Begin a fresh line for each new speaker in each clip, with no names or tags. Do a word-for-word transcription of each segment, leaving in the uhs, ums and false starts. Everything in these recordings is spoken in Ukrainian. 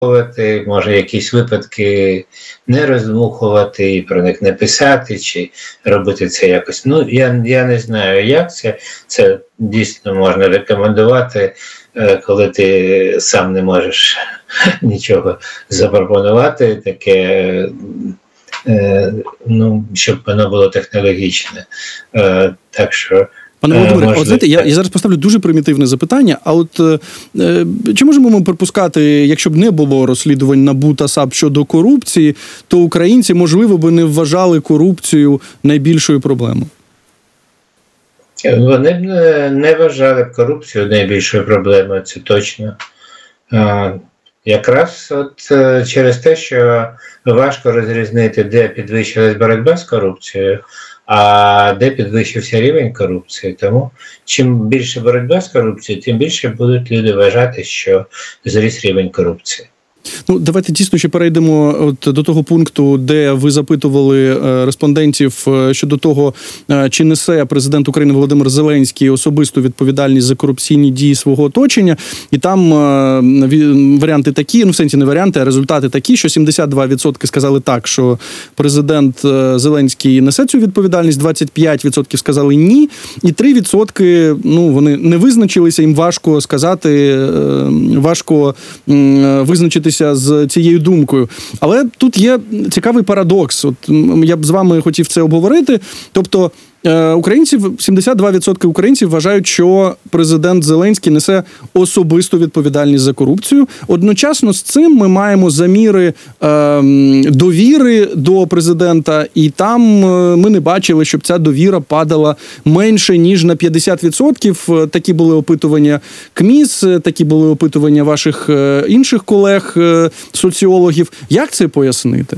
може якісь випадки не роздмухувати, і про них не писати, чи робити це якось. Ну, я, я не знаю, як це. Це дійсно можна рекомендувати, коли ти сам не можеш нічого запропонувати, таке, ну, щоб воно було технологічне. Так що
Пане Володимире, от знаєте, я, я зараз поставлю дуже примітивне запитання, а от е, чи можемо ми припускати, якщо б не було розслідувань НАБУ та САП щодо корупції, то українці, можливо, би не вважали корупцію найбільшою проблемою?
Вони б не вважали б корупцію найбільшою проблемою, це точно. А, якраз от через те, що важко розрізнити, де підвищилась боротьба з корупцією, а де підвищився рівень корупції. Тому чим більше боротьба з корупцією, тим більше будуть люди вважати, що зріс рівень корупції.
Ну, давайте дійсно ще перейдемо от до того пункту, де ви запитували е, респондентів е, щодо того, е, чи несе президент України Володимир Зеленський особисту відповідальність за корупційні дії свого оточення. І там е, варіанти такі, ну в сенсі не варіанти, а результати такі, що сімдесят два відсотки сказали так, що президент е, Зеленський несе цю відповідальність, двадцять п'ять відсотків сказали ні, і три відсотки, ну, вони не визначилися, їм важко сказати, е, важко е, визначитися з цією думкою. Але тут є цікавий парадокс. От я б з вами хотів це обговорити. Тобто українців, сімдесят два відсотки українців вважають, що президент Зеленський несе особисту відповідальність за корупцію. Одночасно з цим ми маємо заміри е, довіри до президента, і там ми не бачили, щоб ця довіра падала менше, ніж на п'ятдесят відсотків. Такі були опитування КМІС, такі були опитування ваших інших колег, соціологів. Як це пояснити?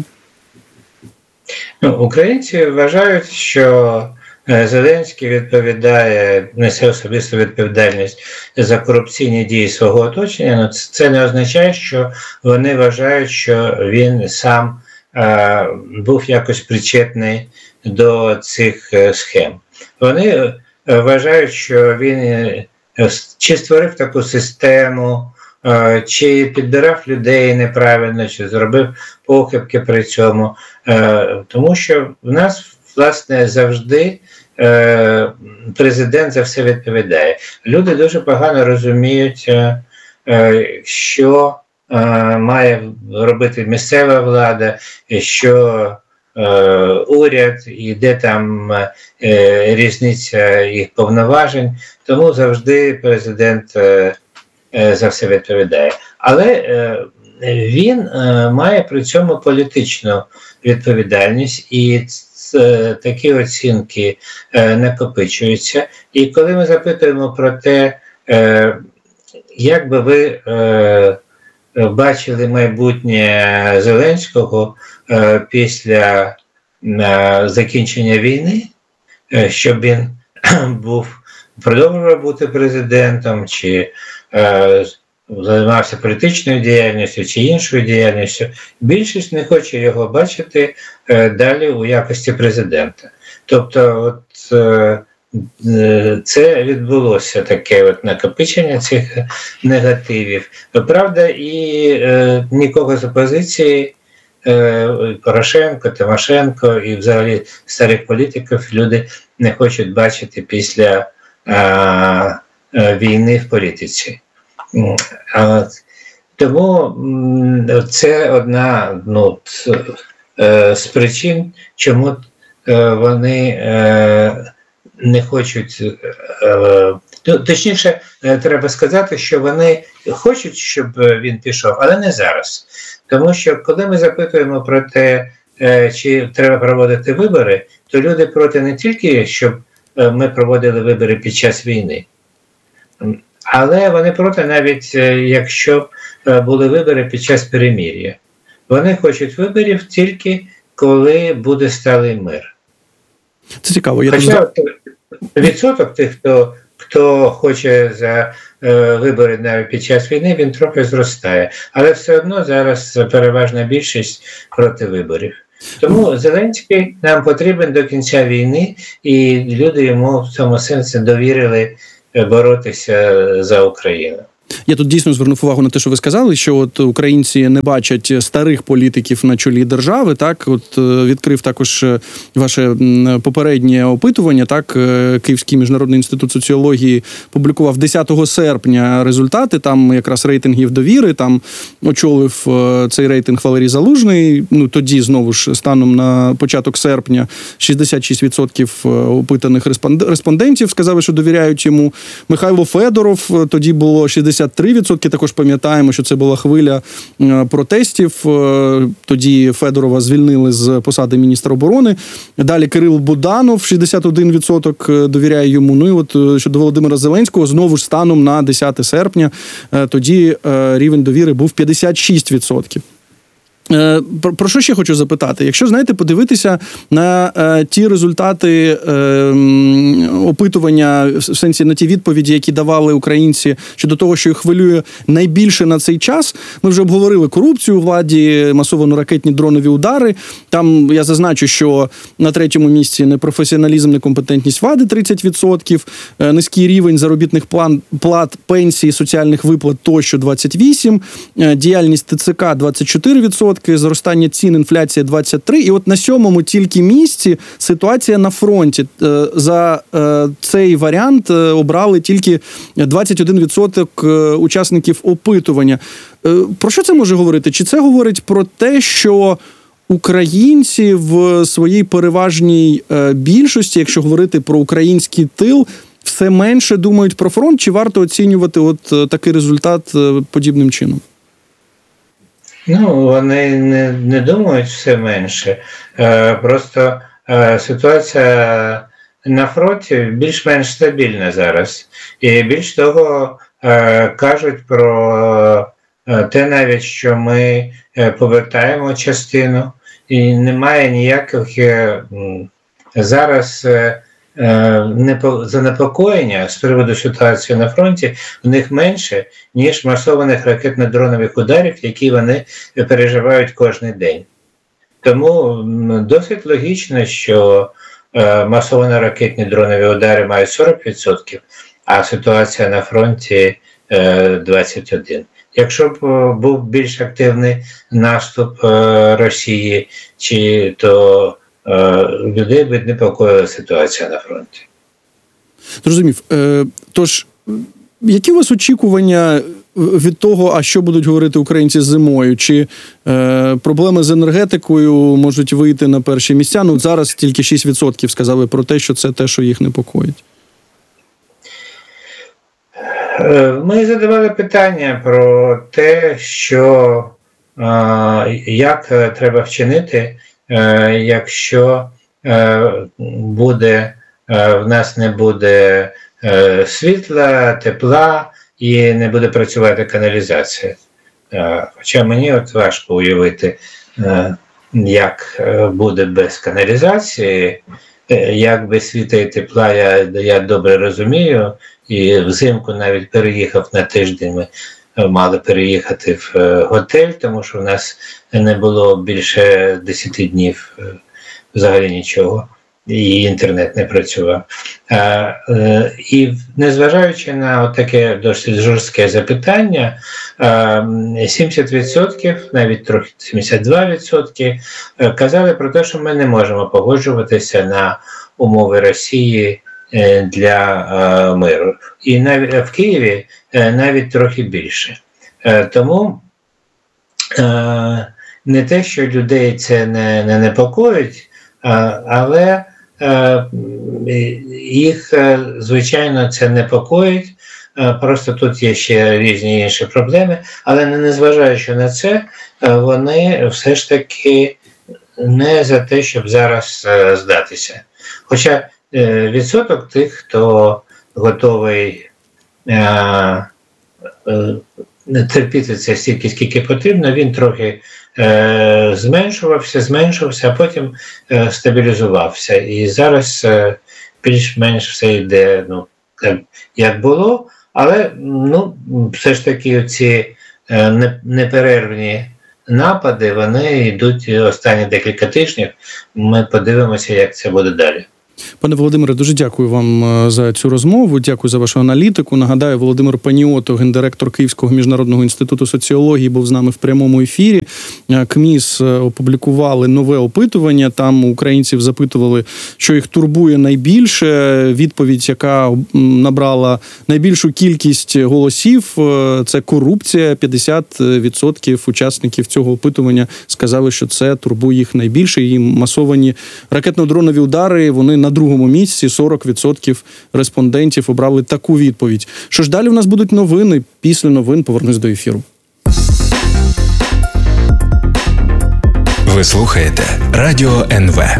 Ну, українці вважають, що Зеленський відповідає, несе особисту відповідальність за корупційні дії свого оточення. Ну, це не означає, що вони вважають, що він сам е, був якось причетний до цих схем. Вони вважають, що він чи створив таку систему, е, чи підбирав людей неправильно, чи зробив похибки при цьому. Е, тому що в нас, власне, завжди е, президент за все відповідає. Люди дуже погано розуміють, е, е, що е, має робити місцева влада, що е, уряд, і де там е, різниця їх повноважень. Тому завжди президент е, е, за все відповідає. Але е, він е, має при цьому політичну відповідальність, і такі оцінки е, накопичуються. І коли ми запитуємо про те, е, як би ви е, бачили майбутнє Зеленського е, після е, закінчення війни, е, щоб він був, продовжував бути президентом, чи е, займався політичною діяльністю чи іншою діяльністю, більшість не хоче його бачити е, далі у якості президента. Тобто от, е, е, це відбулося таке от накопичення цих негативів. Правда, і е, нікого з опозиції, е, Порошенко, Тимошенко і взагалі старих політиків люди не хочуть бачити після е, е, війни в політиці. Тому це одна, ну, з причин, чому вони не хочуть, ну, точніше, треба сказати, що вони хочуть, щоб він пішов, але не зараз. Тому що коли ми запитуємо про те, чи треба проводити вибори, то люди проти не тільки, щоб ми проводили вибори під час війни, але вони проти, навіть якщо були вибори під час перемир'я. Вони хочуть виборів тільки, коли буде сталий мир.
Це цікаво. Я
Хоча
тут...
відсоток тих, хто, хто хоче за е, вибори навіть під час війни, він трохи зростає. Але все одно зараз переважна більшість проти виборів. Тому Зеленський нам потрібен до кінця війни, і люди йому в цьому сенсі довірили боротися за Україну.
Я тут дійсно звернув увагу на те, що ви сказали, що от українці не бачать старих політиків на чолі держави. Так, от відкрив також ваше попереднє опитування. Так, Київський міжнародний інститут соціології публікував десятого серпня результати. Там якраз рейтингів довіри. Там очолив цей рейтинг Валерій Залужний. Ну тоді знову ж станом на початок серпня шістдесят шість відсотків опитаних респондентів сказали, що довіряють йому. Михайло Федоров тоді було шістдесят три відсотки, також пам'ятаємо, що це була хвиля протестів. Тоді Федорова звільнили з посади міністра оборони. Далі Кирил Буданов, шістдесят один відсоток довіряє йому. Ну і от щодо Володимира Зеленського, знову ж станом на десяте серпня, тоді рівень довіри був п'ятдесят шість відсотків. Про, про що ще хочу запитати? Якщо, знаєте, подивитися на е, ті результати е, опитування, в сенсі на ті відповіді, які давали українці щодо того, що їх хвилює найбільше на цей час, ми вже обговорили корупцію у владі, масовані ракетні дронові удари. Там я зазначу, що на третьому місці непрофесіоналізм, некомпетентність влади тридцять відсотків, е, низький рівень заробітних план, плат, пенсій, соціальних виплат тощо двадцять вісім відсотків, е, діяльність ТЦК двадцять чотири відсотки, зростання цін, інфляція двадцять три. І от на сьомому тільки місці ситуація на фронті. За цей варіант обрали тільки двадцять один відсоток учасників опитування. Про що це може говорити? Чи це говорить про те, що українці в своїй переважній більшості, якщо говорити про український тил, все менше думають про фронт? Чи варто оцінювати от такий результат подібним чином?
Ну, вони не, не думають все менше. Е, просто е, ситуація на фронті більш-менш стабільна зараз. І більш того, е, кажуть про е, те навіть, що ми е, повертаємо частину, і немає ніяких е, зараз е, занепокоєння з приводу ситуації на фронті у них менше, ніж масованих ракетно-дронових ударів, які вони переживають кожен день. Тому досить логічно, що масовані ракетні дронові удари мають сорок відсотків, а ситуація на фронті двадцять один відсоток. Якщо б був більш активний наступ Росії, чи то людей би непокоїла ситуація на фронті.
Зрозумів. Тож, які у вас очікування від того, а що будуть говорити українці зимою? Чи е, проблеми з енергетикою можуть вийти на перші місця? Ну, зараз тільки шість відсотків сказали про те, що це те, що їх непокоїть.
Ми задавали питання про те, що е, як треба вчинити, якщо буде, в нас не буде світла, тепла і не буде працювати каналізація. Хоча мені от важко уявити, як буде без каналізації, як без світла і тепла, я, я добре розумію, і взимку навіть переїхав на тиждень, ми мали переїхати в готель, тому що в нас не було більше десять днів взагалі нічого, і інтернет не працював. І незважаючи на таке досить жорстке запитання, сімдесят відсотків, навіть трохи сімдесят два відсотки, казали про те, що ми не можемо погоджуватися на умови Росії для миру. І навіть в Києві навіть трохи більше. Тому не те, що людей це не, не непокоїть, але їх, звичайно, це непокоїть. Просто тут є ще різні інші проблеми, але не незважаючи на це, вони все ж таки не за те, щоб зараз здатися. Хоча відсоток тих, хто готовий е, е, терпіти це стільки, скільки потрібно, він трохи е, зменшувався, зменшувався, а потім е, стабілізувався. І зараз е, більш-менш все йде, ну, як було, але ну, все ж таки ці е, неперервні напади, вони йдуть останні декілька тижнів. Ми подивимося, як це буде далі.
Пане Володимире, дуже дякую вам за цю розмову, дякую за вашу аналітику. Нагадаю, Володимир Паніотто, гендиректор Київського міжнародного інституту соціології, був з нами в прямому ефірі. КМІС опублікували нове опитування, там українців запитували, що їх турбує найбільше. Відповідь, яка набрала найбільшу кількість голосів, це корупція. п'ятдесят відсотків учасників цього опитування сказали, що це турбує їх найбільше. І масовані ракетно-дронові удари, вони на другому місці. сорок відсотків респондентів обрали таку відповідь. Що ж, далі у нас будуть новини. Після новин повернусь до ефіру.
Ви слухаєте Радіо ен ве.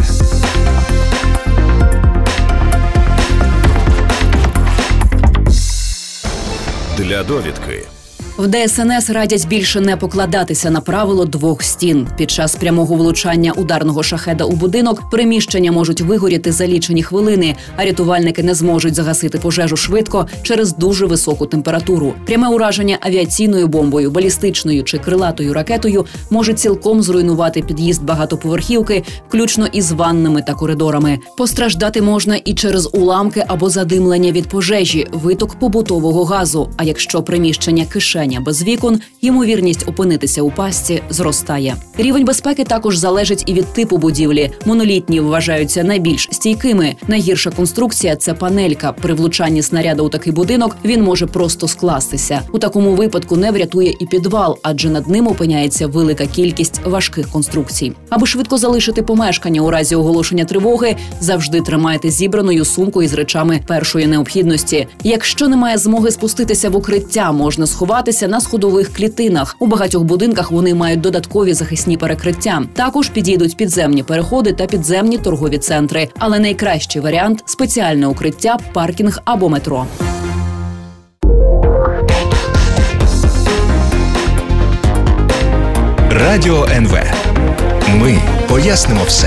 Для довідки.
В Де ес ен ес радять більше не покладатися на правило двох стін. Під час прямого влучання ударного шахеда у будинок приміщення можуть вигоріти за лічені хвилини, а рятувальники не зможуть загасити пожежу швидко через дуже високу температуру. Пряме ураження авіаційною бомбою, балістичною чи крилатою ракетою може цілком зруйнувати під'їзд багатоповерхівки, включно із ваннами та коридорами. Постраждати можна і через уламки або задимлення від пожежі, виток побутового газу. А якщо приміщення кишень без вікон, ймовірність опинитися у пастці зростає. Рівень безпеки також залежить і від типу будівлі. Монолітні вважаються найбільш стійкими. Найгірша конструкція – це панелька. При влучанні снаряда у такий будинок він може просто скластися. У такому випадку не врятує і підвал, адже над ним опиняється велика кількість важких конструкцій. Аби швидко залишити помешкання у разі оголошення тривоги, завжди тримайте зібраною сумку із речами першої необхідності. Якщо немає змоги спуститися в укриття, можна сховатися на сходових клітинах. У багатьох будинках вони мають додаткові захисні перекриття. Також підійдуть підземні переходи та підземні торгові центри. Але найкращий варіант – спеціальне укриття, паркінг або метро.
Радіо ен ве. Ми пояснимо все.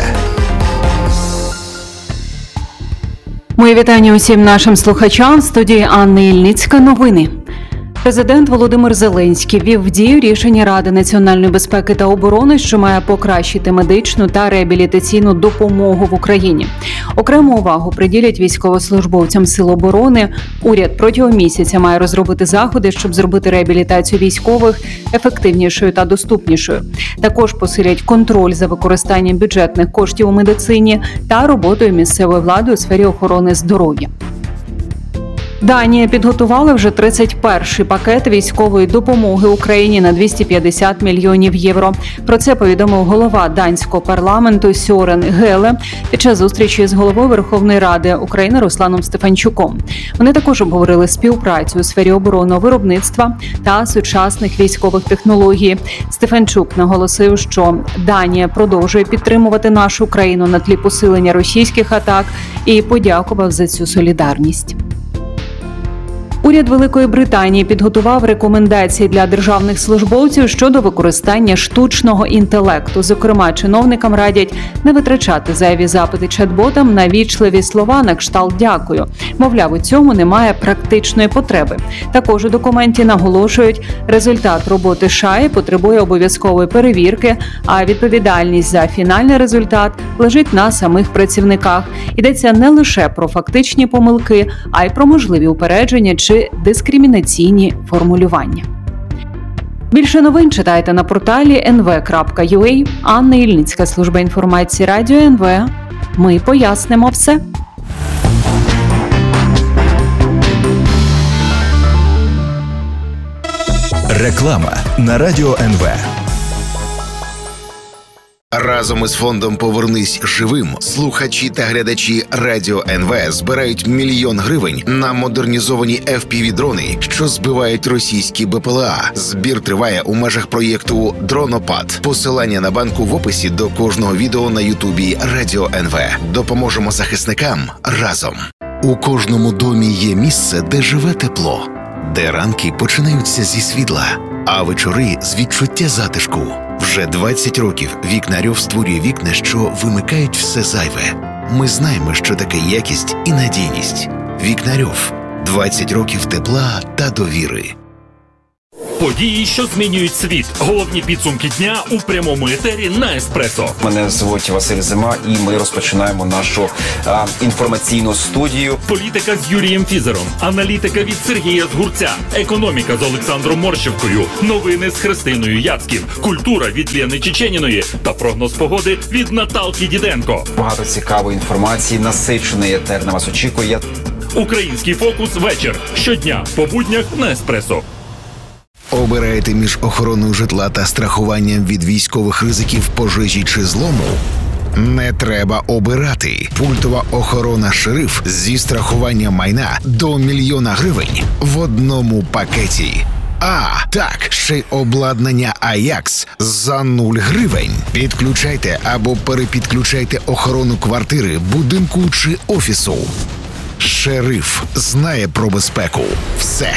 Мої вітання усім нашим слухачам. В студії Анна Ільницька. Новини. Президент Володимир Зеленський ввів в дію рішення Ради національної безпеки та оборони, що має покращити медичну та реабілітаційну допомогу в Україні. Окрему увагу приділять військовослужбовцям Сил оборони. Уряд протягом місяця має розробити заходи, щоб зробити реабілітацію військових ефективнішою та доступнішою. Також посилять контроль за використанням бюджетних коштів у медицині та роботою місцевої влади у сфері охорони здоров'я. Данія підготувала вже тридцять перший пакет військової допомоги Україні на двісті п'ятдесят мільйонів євро. Про це повідомив голова данського парламенту Сьорен Геле під час зустрічі з головою Верховної Ради України Русланом Стефанчуком. Вони також обговорили співпрацю у сфері оборонного виробництва та сучасних військових технологій. Стефанчук наголосив, що Данія продовжує підтримувати нашу країну на тлі посилення російських атак і подякував за цю солідарність. Уряд Великої Британії підготував рекомендації для державних службовців щодо використання штучного інтелекту. Зокрема, чиновникам радять не витрачати зайві запити чат-ботам на вічливі слова на кшталт «дякую». Мовляв, у цьому немає практичної потреби. Також у документі наголошують, результат роботи ШАІ потребує обов'язкової перевірки, а відповідальність за фінальний результат лежить на самих працівниках. Йдеться не лише про фактичні помилки, а й про можливі упередження чи дискримінаційні формулювання. Більше новин читайте на порталі ен ве крапка ю а. Анна Ільницька, служба інформації Радіо ен ве. Ми пояснимо все.
Реклама на Радіо ен ве.
Разом із фондом «Повернись живим» слухачі та глядачі Радіо ен ве збирають мільйон гривень на модернізовані еф пі ві-дрони, що збивають російські бе пе ел а. Збір триває у межах проєкту «Дронопад». Посилання на банку в описі до кожного відео на ютубі Радіо ен ве. Допоможемо захисникам разом. У кожному домі є місце, де живе тепло, де ранки починаються зі світла, а вечори з відчуття затишку. Вже двадцять років Вікнарьов створює вікна, що вимикають все зайве. Ми знаємо, що таке якість і надійність. Вікнарьов. двадцять років тепла та довіри.
Події, що змінюють світ. Головні підсумки дня у прямому етері на Еспресо.
Мене звуть Василь Зима, і ми розпочинаємо нашу а, інформаційну студію.
Політика з Юрієм Фізером, аналітика від Сергія Згурця, економіка з Олександром Морщевкою, новини з Христиною Яцьків, культура від Лєни Чеченіної та прогноз погоди від Наталки Діденко.
Багато цікавої інформації, насичений етер на вас очікує.
Український фокус вечір. Щодня по буднях на Еспресо.
Обираєте між охороною житла та страхуванням від військових ризиків, пожежі чи злому? Не треба обирати. Пультова охорона «Шериф» зі страхуванням майна до мільйона гривень в одному пакеті. А, так, ще й обладнання «Аякс» за нуль гривень. Підключайте або перепідключайте охорону квартири, будинку чи офісу. «Шериф» знає про безпеку. Все.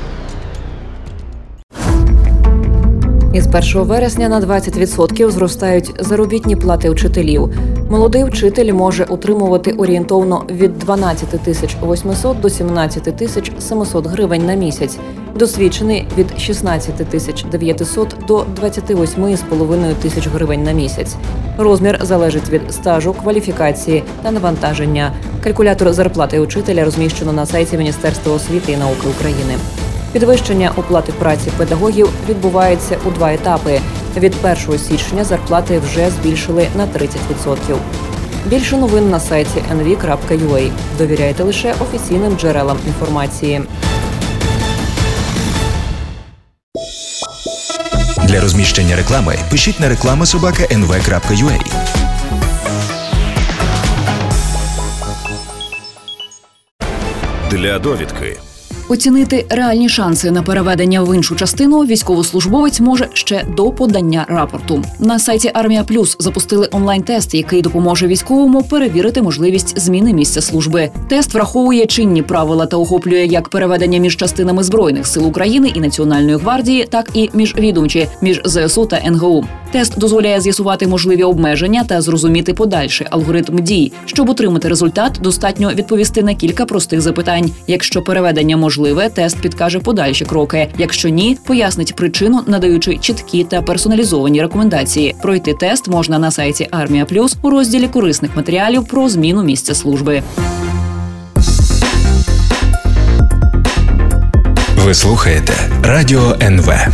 Із першого вересня на двадцять відсотків зростають заробітні плати вчителів. Молодий вчитель може отримувати орієнтовно від дванадцять тисяч вісімсот до сімнадцять тисяч сімсот гривень на місяць. Досвідчений – від шістнадцять тисяч дев'ятсот до двадцять вісім з половиною тисяч гривень на місяць. Розмір залежить від стажу, кваліфікації та навантаження. Калькулятор зарплати учителя розміщено на сайті Міністерства освіти і науки України. Підвищення оплати праці педагогів відбувається у два етапи. Від першого січня зарплати вже збільшили на тридцять відсотків. Більше новин на сайті ен ві крапка ю а. Довіряйте лише офіційним джерелам інформації.
Для розміщення реклами пишіть на реклама собака ен ве крапка ю а.
Для довідки.
Оцінити реальні шанси на переведення в іншу частину військовослужбовець може ще до подання рапорту. На сайті Армія Плюс запустили онлайн-тест, який допоможе військовому перевірити можливість зміни місця служби. Тест враховує чинні правила та охоплює як переведення між частинами Збройних сил України і Національної гвардії, так і міжвідомчі, між зе ес у та ен ге у. Тест дозволяє з'ясувати можливі обмеження та зрозуміти подальший алгоритм дій. Щоб отримати результат, достатньо відповісти на кілька простих запитань. Якщо переведення можливе, тест підкаже подальші кроки. Якщо ні, пояснить причину, надаючи чіткі та персоналізовані рекомендації. Пройти тест можна на сайті Армія Плюс у розділі корисних матеріалів про зміну місця служби.
Ви слухаєте Радіо ен ве.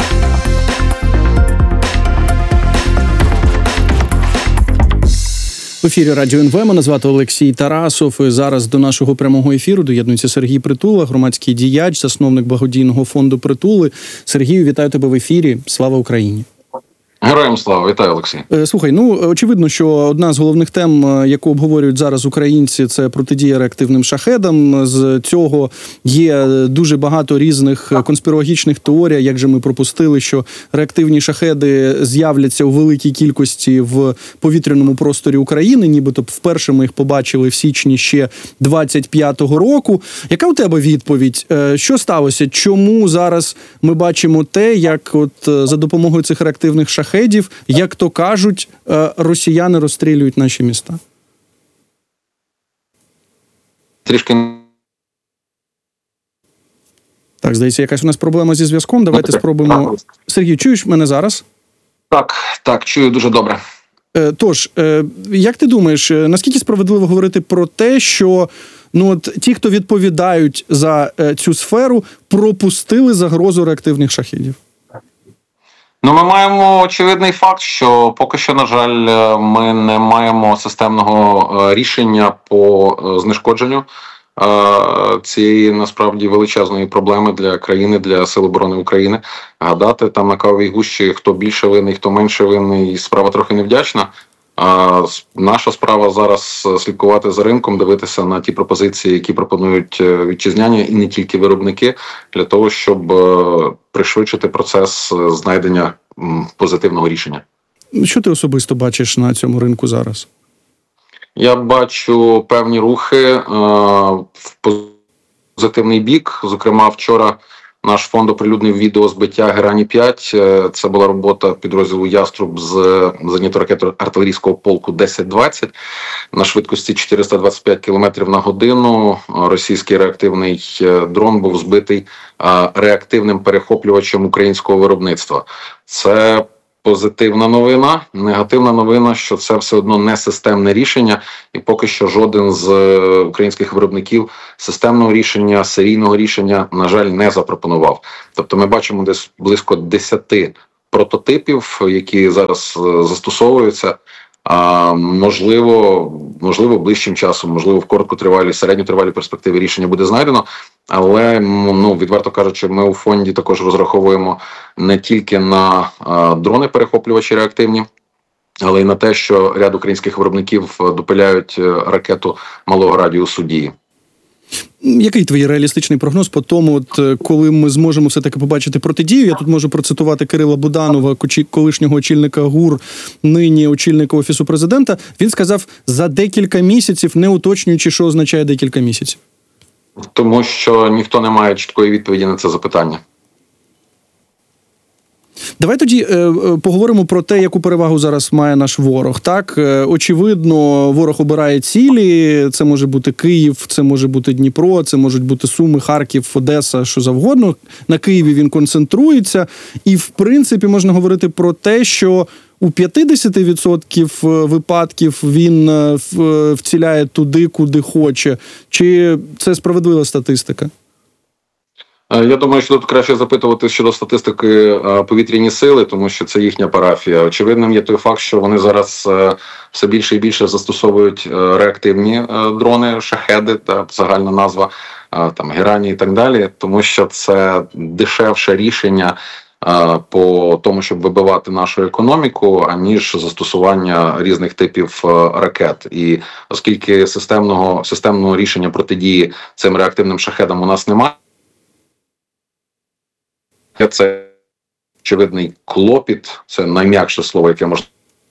В ефірі Радіо ен ве, мене звати Олексій Тарасов. І зараз до нашого прямого ефіру доєднується Сергій Притула, громадський діяч, засновник благодійного фонду «Притули». Сергію, вітаю тебе в ефірі. Слава Україні!
Героям слава, вітаю, Олексій.
Слухай, ну очевидно, що одна з головних тем, яку обговорюють зараз українці, це протидія реактивним шахедам. З цього є дуже багато різних конспірологічних теорій, як же ми пропустили, що реактивні шахеди з'являться у великій кількості в повітряному просторі України, нібито вперше ми їх побачили в січні ще двадцять п'ятого року. Яка у тебе відповідь? Що сталося? Чому зараз ми бачимо те, як от за допомогою цих реактивних шахедів, як то кажуть, росіяни розстрілюють наші міста?
Трішки.
Так, здається, якась у нас проблема зі зв'язком. Давайте спробуємо. Сергій, чуєш мене зараз?
Так, так, чую дуже добре.
Тож, як ти думаєш, наскільки справедливо говорити про те, що ну от ті, хто відповідають за цю сферу, пропустили загрозу реактивних шахедів?
Ну, ми маємо очевидний факт, що поки що, на жаль, ми не маємо системного рішення по знешкодженню цієї, насправді, величезної проблеми для країни, для Сил оборони України. Гадати там на кавовій гущі, хто більше винний, хто менше винний, справа трохи невдячна. А наша справа зараз слідкувати за ринком, дивитися на ті пропозиції, які пропонують вітчизняні і не тільки виробники, для того, щоб пришвидшити процес знайдення позитивного рішення.
Що ти особисто бачиш на цьому ринку зараз?
Я бачу певні рухи е, в позитивний бік. Зокрема, вчора Наш фонд оприлюднив відео збиття Герані п'ять. Це була робота підрозділу «Яструб» з зенітно-ракетно-артилерійського полку десять двадцять на швидкості чотириста двадцять п'ять кілометрів на годину. Російський реактивний дрон був збитий реактивним перехоплювачем українського виробництва. Це позитивна новина. Негативна новина, що це все одно не системне рішення, і поки що жоден з українських виробників системного рішення, серійного рішення, на жаль, не запропонував. Тобто ми бачимо десь близько десяти прототипів, які зараз застосовуються. А можливо, можливо, ближчим часом, можливо, в короткотривалій, середньотривалій перспективі рішення буде знайдено. Але, ну, відверто кажучи, ми у фонді також розраховуємо не тільки на а, дрони-перехоплювачі реактивні, але й на те, що ряд українських виробників допиляють ракету малого радіусу дії.
Який твій реалістичний прогноз по тому, от, коли ми зможемо все-таки побачити протидію? Я тут можу процитувати Кирила Буданова, колишнього очільника ГУР, нині очільника Офісу президента. Він сказав, за декілька місяців, не уточнюючи, що означає декілька місяців.
Тому що ніхто не має чіткої відповіді на це запитання.
Давай тоді е, поговоримо про те, яку перевагу зараз має наш ворог. Так, е, очевидно, ворог обирає цілі. Це може бути Київ, це може бути Дніпро, це можуть бути Суми, Харків, Одеса, що завгодно. На Києві він концентрується. І, в принципі, можна говорити про те, що у п'ятдесят відсотків випадків він вціляє туди, куди хоче. Чи це справедлива статистика?
Я думаю, що тут краще запитувати щодо статистики повітряні сили, тому що це їхня парафія. Очевидним є той факт, що вони зараз все більше і більше застосовують реактивні дрони, шахеди, та загальна назва, там Герані і так далі, тому що це дешевше рішення по тому, щоб вибивати нашу економіку, аніж застосування різних типів ракет. І оскільки системного, системного рішення протидії цим реактивним шахедам у нас немає, це очевидний клопіт, це найм'якше слово, яке можна.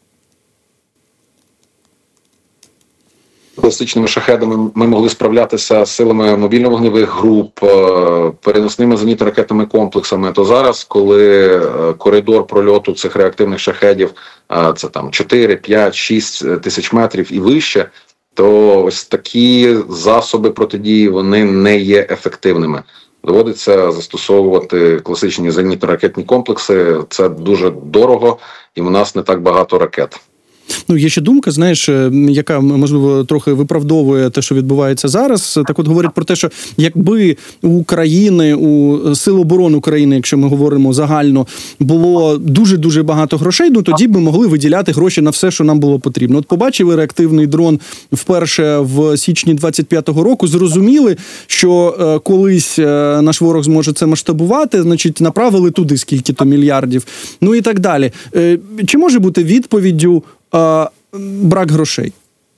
Класичними шахедами ми могли справлятися з силами мобільно-вогневих груп, переносними зенітно-ракетними комплексами. То зараз, коли коридор прольоту цих реактивних шахедів це там чотири, п'ять, шість тисяч метрів і вище, то ось такі засоби протидії, вони не є ефективними. Доводиться застосовувати класичні зенітно-ракетні комплекси. Це дуже дорого, і в нас не так багато ракет.
Ну, є ще думка, знаєш, яка, можливо, трохи виправдовує те, що відбувається зараз. Так от говорять про те, що якби у України, у Сил оборони України, якщо ми говоримо загально, було дуже-дуже багато грошей, ну тоді б ми могли виділяти гроші на все, що нам було потрібно. От побачили реактивний дрон вперше в січні двадцять п'ятого року, зрозуміли, що е, колись е, наш ворог зможе це масштабувати, значить, направили туди скільки-то мільярдів, ну і так далі. Е, чи може бути відповіддю А, брак грошей?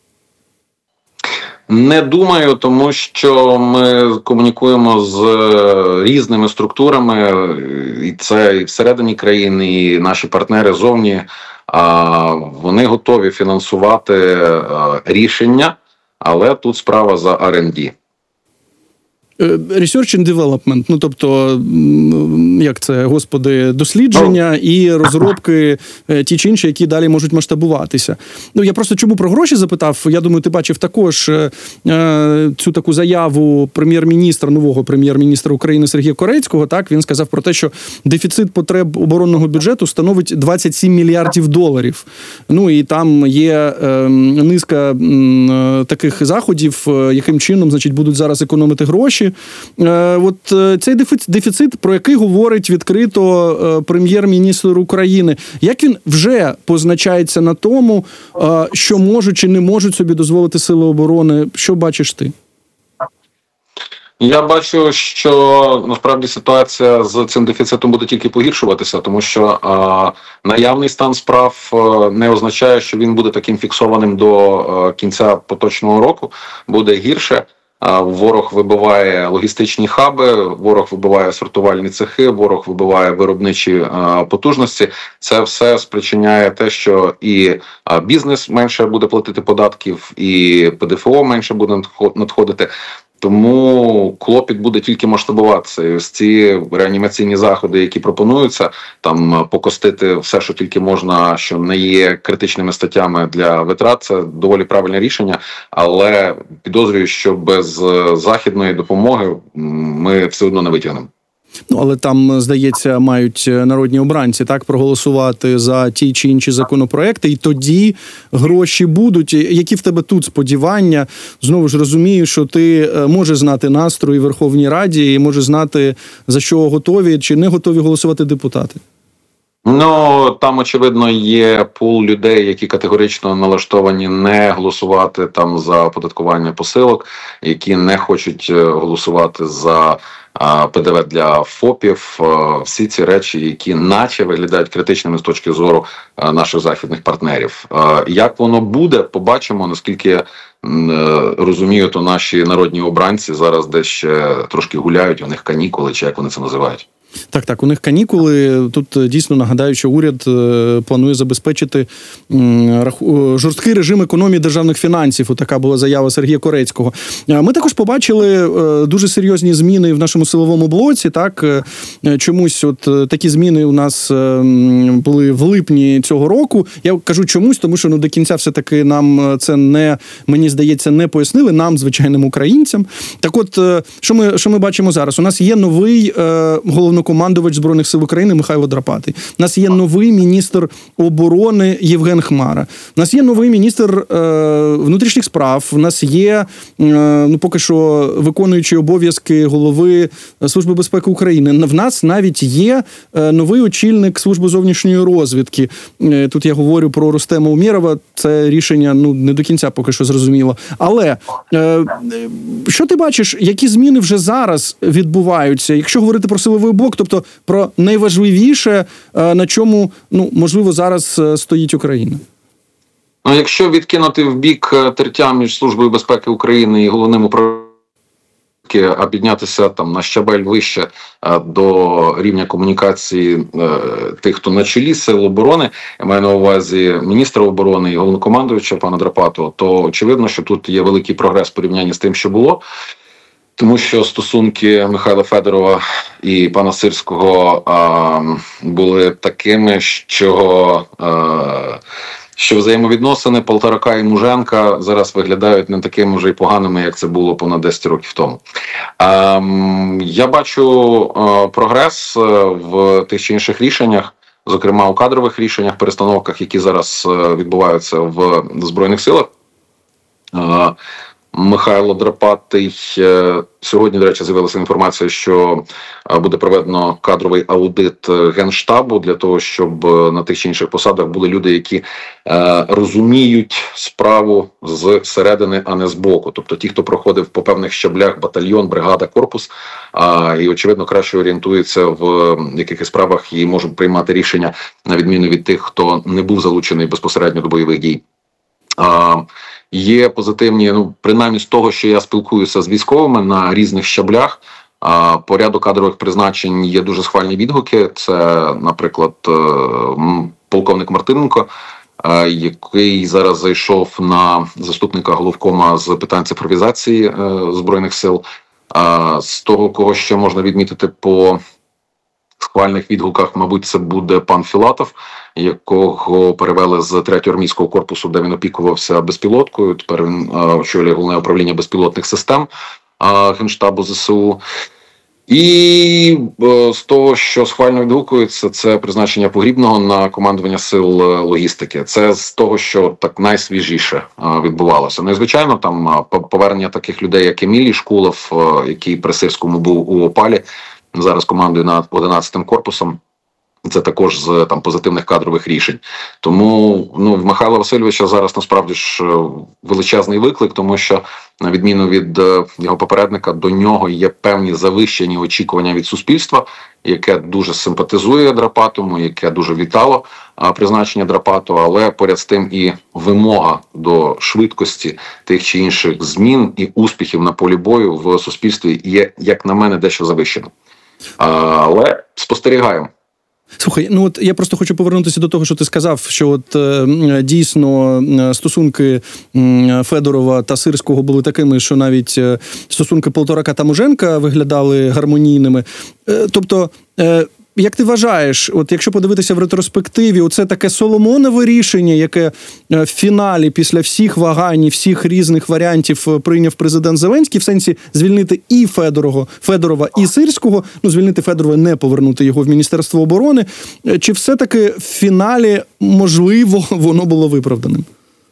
Не думаю, тому що ми комунікуємо з різними структурами, і це і всередині країни, і наші партнери зовні. А вони готові фінансувати рішення, але тут справа за ар енд ді.
Research and Development, ну тобто, як це, господи, дослідження і розробки ті чи інші, які далі можуть масштабуватися. Ну, я просто чому про гроші запитав, я думаю, ти бачив також е, цю таку заяву прем'єр-міністра, нового прем'єр-міністра України Сергія Корецького, так, він сказав про те, що дефіцит потреб оборонного бюджету становить двадцять сім мільярдів доларів. Ну, і там є е, низка е, таких заходів, е, яким чином, значить, будуть зараз економити гроші. От цей дефіцит, про який говорить відкрито прем'єр-міністр України, як він вже позначається на тому, що можуть чи не можуть собі дозволити Сили оборони? Що бачиш ти?
Я бачу, що насправді ситуація з цим дефіцитом буде тільки погіршуватися, тому що а, наявний стан справ а, не означає, що він буде таким фіксованим до а, кінця поточного року, буде гірше. Ворог вибиває логістичні хаби, ворог вибиває сортувальні цехи, ворог вибиває виробничі а, потужності. Це все спричиняє те, що і а, бізнес менше буде платити податків, і пе де еф о менше буде надходити. Тому клопіт буде тільки масштабуватися. І ось ці реанімаційні заходи, які пропонуються, там покостити все, що тільки можна, що не є критичними статтями для витрат, це доволі правильне рішення. Але підозрюю, що без західної допомоги ми все одно не витягнемо.
Ну, але там, здається, мають народні обранці так проголосувати за ті чи інші законопроекти, і тоді гроші будуть. Які в тебе тут сподівання? Знову ж розумію, що ти можеш знати настрої в Верховній Раді і можеш знати, за що готові чи не готові голосувати депутати.
Ну, там, очевидно, є пул людей, які категорично налаштовані не голосувати там за оподаткування посилок, які не хочуть голосувати за ПДВ для ФОПів, всі ці речі, які наче виглядають критичними з точки зору наших західних партнерів. Як воно буде, побачимо. Наскільки я розумію, то наші народні обранці зараз десь ще трошки гуляють, у них канікули, чи як вони це називають.
Так, так, у них канікули. Тут дійсно нагадаю, що уряд планує забезпечити жорсткий режим економії державних фінансів. Отака була заява Сергія Корецького. Ми також побачили дуже серйозні зміни в нашому силовому блоці. Так, чомусь от такі зміни у нас були в липні цього року. Я кажу чомусь, тому що ну до кінця все-таки нам це не, мені здається, не пояснили, нам, звичайним українцям. Так от, що ми, що ми бачимо зараз? У нас є новий головнокомандувач Збройних сил України Михайло Драпатий. У нас є новий міністр оборони Євген Хмара. У нас є новий міністр е, внутрішніх справ. У нас є, е, ну поки що, виконуючий обов'язки голови Служби безпеки України. В нас навіть є е, новий очільник Служби зовнішньої розвідки. Е, тут я говорю про Рустема Умєрова. Це рішення ну не до кінця поки що зрозуміло. Але е, що ти бачиш, які зміни вже зараз відбуваються? Якщо говорити про силовий блок, тобто про найважливіше, на чому, ну, можливо, зараз стоїть Україна?
Ну, якщо відкинути в бік тертя між Службою безпеки України і головним управлінням, а піднятися там на щабель вище до рівня комунікації тих, хто на чолі сил оборони, я маю на увазі міністра оборони і головнокомандуюча пана Драпатого, то очевидно, що тут є великий прогрес в порівнянні з тим, що було. Тому що стосунки Михайла Федорова і пана Сирського а, були такими, що, а, що взаємовідносини Полторака і Муженка зараз виглядають не такими вже й поганими, як це було понад десять років тому. А, я бачу а, прогрес в тих чи інших рішеннях, зокрема у кадрових рішеннях, перестановках, які зараз відбуваються в Збройних силах. А, Михайло Драпатий, сьогодні, до речі, з'явилася інформація, що буде проведено кадровий аудит Генштабу для того, щоб на тих чи інших посадах були люди, які розуміють справу з середини, а не з боку. Тобто ті, хто проходив по певних щаблях батальйон, бригада, корпус, і, очевидно, краще орієнтуються в якихось справах і можуть приймати рішення, на відміну від тих, хто не був залучений безпосередньо до бойових дій. Є позитивні, ну, принаймні з того, що я спілкуюся з військовими на різних щаблях, а, по ряду кадрових призначень є дуже схвальні відгуки. Це, наприклад, полковник Мартиненко, а, який зараз зайшов на заступника головкома з питань цифровізації а, Збройних сил. А, з того, кого ще можна відмітити по схвальних відгуках, мабуть, це буде пан Філатов, якого перевели з третього армійського корпусу, де він опікувався безпілоткою. Тепер він очолює головне управління безпілотних систем а, Генштабу ЗСУ. І е, з того, що схвально відгукується, це призначення Погрібного на командування сил логістики. Це з того, що так найсвіжіше е, відбувалося. Ну і, звичайно, там е, повернення таких людей, як Емілій Шкулов, е, який при Сирському був у Опалі, зараз командує над одинадцятим корпусом. Це також з там позитивних кадрових рішень. Тому ну, в Михайла Васильовича зараз насправді ж величезний виклик, тому що, на відміну від його попередника, до нього є певні завищені очікування від суспільства, яке дуже симпатизує Драпатому, яке дуже вітало а, призначення Драпатого, але поряд з тим і вимога до швидкості тих чи інших змін і успіхів на полі бою в суспільстві є, як на мене, дещо завищена. А, але спостерігаємо.
Слухай, ну от я просто хочу повернутися до того, що ти сказав, що от е, дійсно стосунки е, Федорова та Сирського були такими, що навіть е, стосунки Полторака та Муженка виглядали гармонійними. Е, тобто, е, як ти вважаєш, от якщо подивитися в ретроспективі, оце таке Соломонове рішення, яке в фіналі після всіх вагань, всіх різних варіантів прийняв президент Зеленський, в сенсі звільнити і Федорова, Федорова, і Сирського, ну звільнити Федорова, не повернути його в Міністерство оборони, чи все-таки в фіналі, можливо, воно було виправданим?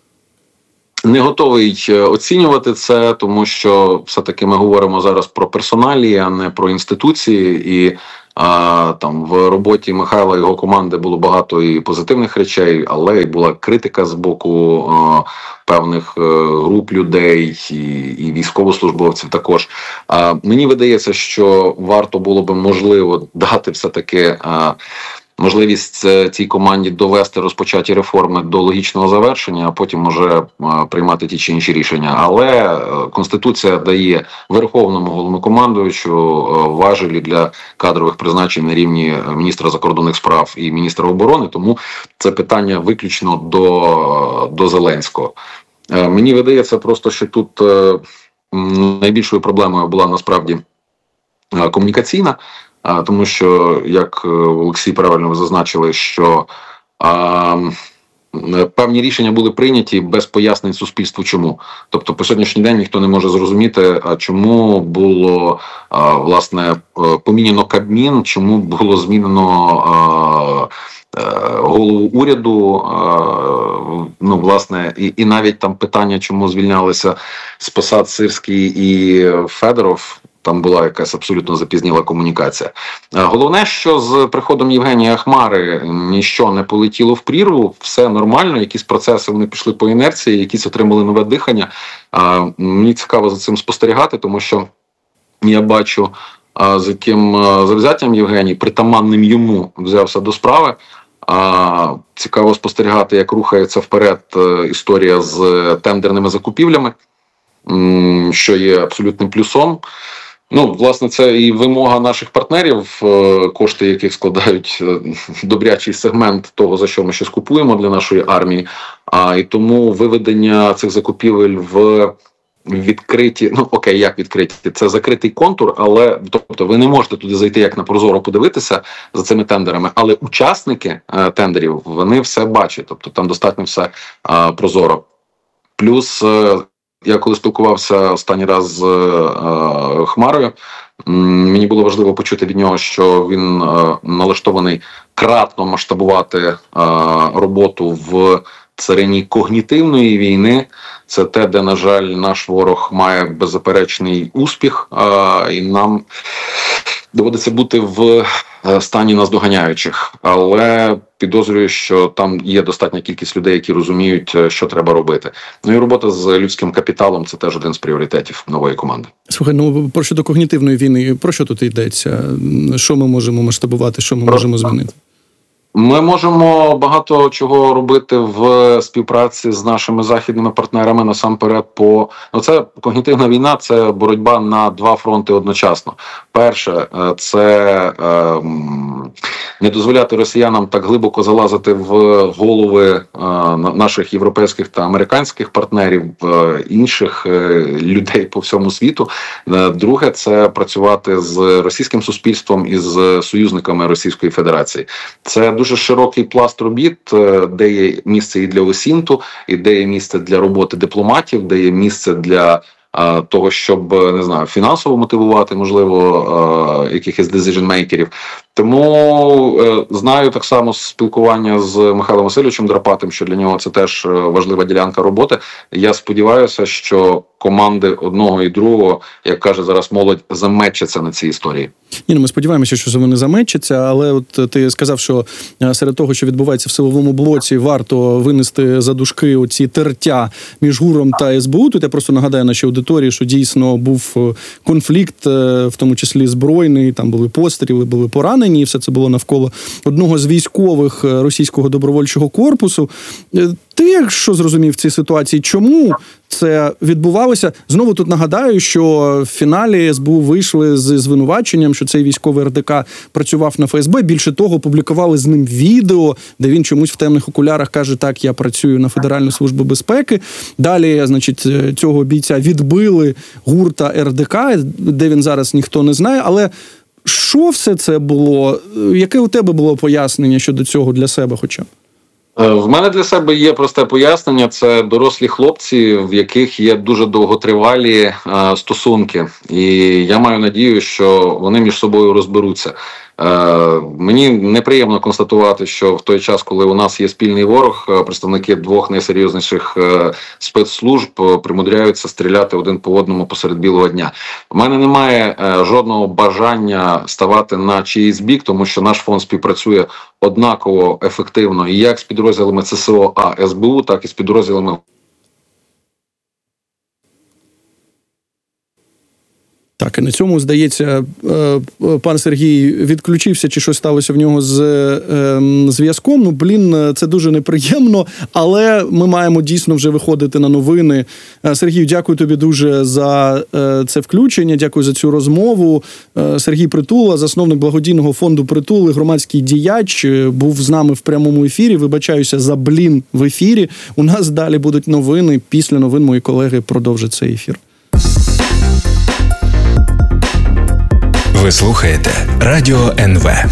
Не готовий оцінювати це, тому що все-таки ми говоримо зараз про персоналії, а не про інституції, і а, там в роботі Михайла і його команди було багато і позитивних речей, але й була критика з боку а, певних а, груп людей і, і військовослужбовців також. А, мені видається, що варто було би можливо дати все-таки а, можливість цій команді довести розпочаті реформи до логічного завершення, а потім може приймати ті чи інші рішення. Але Конституція дає Верховному головнокомандуючу важелі для кадрових призначень на рівні міністра закордонних справ і міністра оборони, тому це питання виключно до, до Зеленського. Мені видається просто, що тут найбільшою проблемою була насправді комунікаційна, тому що, як Олексій правильно ви зазначили, що а, певні рішення були прийняті без пояснень суспільству чому. Тобто по сьогоднішній день ніхто не може зрозуміти, а чому було а, власне поміняно Кабмін, чому було змінено а, голову уряду, ну, власне, і, і навіть там питання, чому звільнялися з посад Сирський і Федоров. Там була якась абсолютно запізніла комунікація. Головне, що з приходом Євгенія Хмари ніщо не полетіло в прірву, все нормально, якісь процеси вони пішли по інерції, якісь отримали нове дихання. Мені цікаво за цим спостерігати, тому що я бачу, з яким завзяттям Євгеній, притаманним йому, взявся до справи. Цікаво спостерігати, як рухається вперед історія з тендерними закупівлями, що є абсолютним плюсом. Ну, власне, це і вимога наших партнерів, кошти яких складають добрячий сегмент того, за що ми щось купуємо для нашої армії. А і тому виведення цих закупівель в відкриті, ну окей, як відкриті, це закритий контур, але тобто ви не можете туди зайти як на прозоро подивитися за цими тендерами, але учасники е, тендерів, вони все бачать, тобто там достатньо все е, прозоро. Плюс е, я коли спілкувався останній раз з е, Хмарою, мені було важливо почути від нього, що він е, налаштований кратно масштабувати е, роботу в царині когнітивної війни. Це те, де, на жаль, наш ворог має беззаперечний успіх, е, і нам доводиться бути в стані наздоганяючих. Але підозрюю, що там є достатня кількість людей, які розуміють, що треба робити. Ну і робота з людським капіталом – це теж один з пріоритетів нової команди.
Слухай, ну про щодо когнітивної війни, про що тут йдеться? Що ми можемо масштабувати, що ми про... можемо змінити?
Ми можемо багато чого робити в співпраці з нашими західними партнерами, насамперед по... Ну, це когнітивна війна, це боротьба на два фронти одночасно. Перше, це е, не дозволяти росіянам так глибоко залазити в голови е, наших європейських та американських партнерів, е, інших е, людей по всьому світу. Е, друге, це працювати з російським суспільством і з союзниками Російської Федерації. Це дуже широкий пласт робіт, де є місце і для осінту, і де є місце для роботи дипломатів, де є місце для а, того, щоб, не знаю, фінансово мотивувати, можливо, а, якихось decision-мейкерів. Тому е, знаю так само спілкування з Михайлом Васильовичем Драпатим, що для нього це теж важлива ділянка роботи. Я сподіваюся, що команди одного і другого, як каже зараз молодь, заметчаться на цій історії.
Ні, ну ми сподіваємося, що вони заметчаться, але от ти сказав, що серед того, що відбувається в силовому блоці, варто винести за дужки оці тертя між ГУРом та ес бе у. Тут я просто нагадаю нашій аудиторії, що дійсно був конфлікт, в тому числі збройний, там були постріли, були поранені, і все це було навколо одного з військових російського добровольчого корпусу. Ти що зрозумів в цій ситуації? Чому це відбувалося? Знову тут нагадаю, що в фіналі ес бе у вийшли з звинуваченням, що цей військовий ер де ка працював на еф ес бе. Більше того, публікували з ним відео, де він чомусь в темних окулярах каже, так, я працюю на Федеральну службу безпеки. Далі, значить, цього бійця відбили гурта ер де ка, де він зараз ніхто не знає. Але що все це було? Яке у тебе було пояснення щодо цього для себе хоча б?
В мене для себе є просте пояснення. Це дорослі хлопці, в яких є дуже довготривалі е, стосунки. І я маю надію, що вони між собою розберуться. Е, мені неприємно констатувати, що в той час, коли у нас є спільний ворог, представники двох найсерйозніших е, спецслужб примудряються стріляти один по одному посеред білого дня. У мене немає е, жодного бажання ставати на чиїсь бік, тому що наш фонд співпрацює однаково ефективно і як з підрозділами це се о а ес бе у, так і з підрозділами.
Так, і на цьому, здається, пан Сергій відключився, чи щось сталося в нього з зв'язком. Ну, блін, це дуже неприємно, але ми маємо дійсно вже виходити на новини. Сергію, дякую тобі дуже за це включення, дякую за цю розмову. Сергій Притула, засновник благодійного фонду «Притули», громадський діяч, був з нами в прямому ефірі. Вибачаюся за блін в ефірі. У нас далі будуть новини. Після новин мої колеги продовжать цей ефір.
Ви слухаєте Радіо ен ве.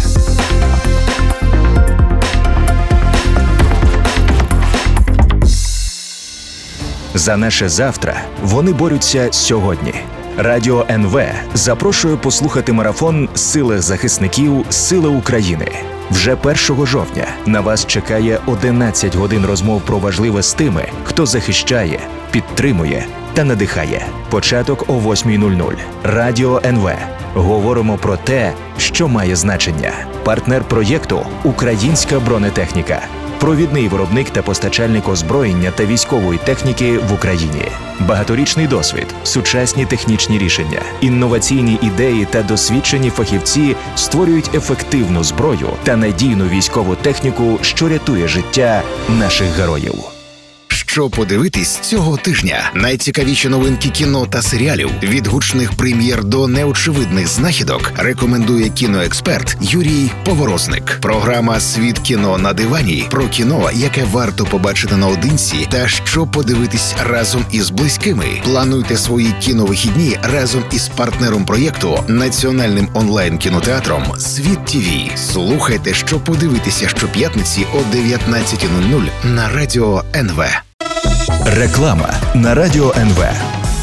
За наше завтра вони борються сьогодні. Радіо ен ве запрошує послухати марафон «Сили захисників. Сили України». Вже першого жовтня на вас чекає одинадцять годин розмов про важливе з тими, хто захищає, підтримує та надихає. Початок о восьмій нуль нуль. Радіо ен ве. Говоримо про те, що має значення. Партнер проєкту «Українська бронетехніка». Провідний виробник та постачальник озброєння та військової техніки в Україні. Багаторічний досвід, сучасні технічні рішення, інноваційні ідеї та досвідчені фахівці створюють ефективну зброю та надійну військову техніку, що рятує життя наших героїв.
Що подивитись цього тижня? Найцікавіші новинки кіно та серіалів, від гучних прем'єр до неочевидних знахідок, рекомендує кіноексперт Юрій Поворозник. Програма «Світ кіно на дивані» про кіно, яке варто побачити наодинці та що подивитись разом із близькими. Плануйте свої кіновихідні разом із партнером проєкту, національним онлайн-кінотеатром «Світ ті ві». Слухайте, що подивитися щоп'ятниці о дев'ятнадцятій нуль нуль на Радіо ен ве.
Реклама на Радіо ен ве.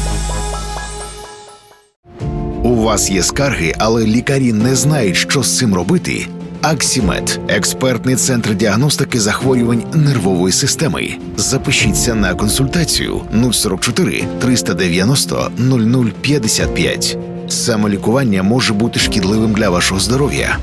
У вас є скарги, але лікарі не знають, що з цим робити? Аксімед – експертний центр діагностики захворювань нервової системи. Запишіться на консультацію нуль сорок чотири триста дев'яносто нуль нуль п'ятдесят п'ять. Самолікування може бути шкідливим для вашого здоров'я.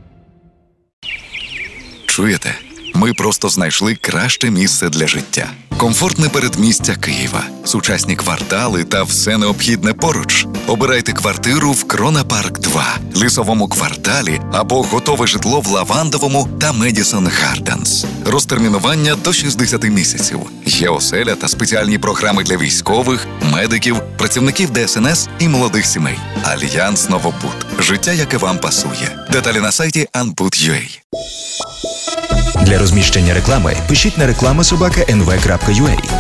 Чуєте? Ми просто знайшли краще місце для життя. Комфортне передмістя Києва, сучасні квартали та все необхідне поруч. Обирайте квартиру в Крона Парк два, Лісовому кварталі або готове житло в Лавандовому та Медісон Гарденс. Розтермінування до шістдесят місяців. Є оселя та спеціальні програми для військових, медиків, працівників де ес ен ес і молодих сімей. Альянс Новобуд. Життя, яке вам пасує. Деталі на сайті анбуд крапка ю а.
Для розміщення реклами пишіть на реклама собака ен ве крапка ю а.